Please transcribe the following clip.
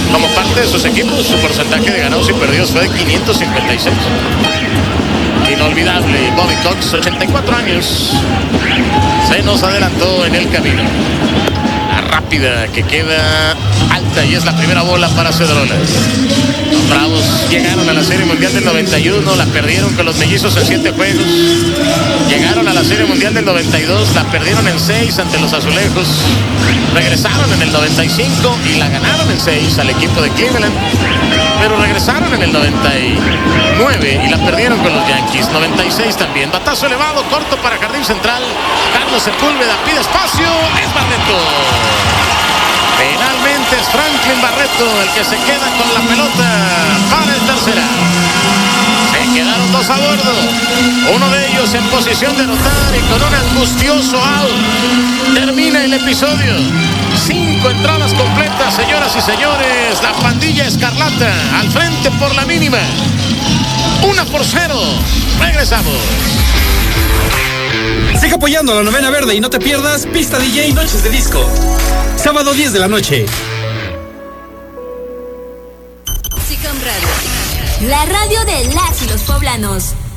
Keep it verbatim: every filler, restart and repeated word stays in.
como parte de sus equipos, su porcentaje de ganados y perdidos fue de quinientos cincuenta y seis. Inolvidable Bobby Cox, ochenta y cuatro años, se nos adelantó en el camino. La rápida que queda alta y es la primera bola para Cedrolas. Los Bravos llegaron a la Serie Mundial del noventa y uno, la perdieron con los Mellizos en siete juegos. Llegaron a la Serie Mundial del noventa y dos, la perdieron en seis ante los Azulejos. Regresaron en el noventa y cinco y la ganaron en seis al equipo de Cleveland. Pero regresaron en el noventa y nueve y la perdieron con los Yankees. noventa y seis también. Batazo elevado, corto para Jardín Central. Carlos Sepúlveda pide espacio. Es Barreto. Finalmente es Franklin Barreto el que se queda con la pelota para el tercera. Se quedaron dos a bordo. Uno de ellos en posición de anotar y con un angustioso out. Termina el episodio. Cinco entradas completas, señoras y señores. La pandilla escarlata al frente por la mínima. Una por cero. Regresamos. Sigue apoyando a la Novena Verde y no te pierdas Pista D J Noches de Disco. Sábado diez de la noche. Sicom Radio, la radio de las y los poblanos.